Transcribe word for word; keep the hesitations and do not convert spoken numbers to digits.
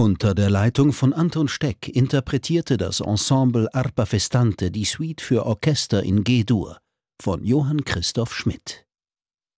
Unter der Leitung von Anton Steck interpretierte das Ensemble Arpa Festante die Suite für Orchester in G-Dur von Johann Christoph Schmidt.